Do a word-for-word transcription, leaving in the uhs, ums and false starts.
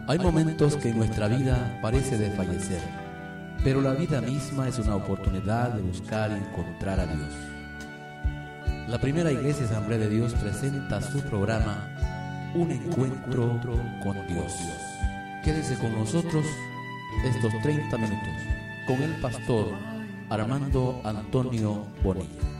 Hay momentos que en nuestra vida parece desfallecer, pero la vida misma es una oportunidad de buscar y encontrar a Dios. La primera Iglesia Asamblea de Dios presenta su programa Un Encuentro con Dios. Quédese con nosotros estos treinta minutos con el pastor Armando Antonio Bonilla.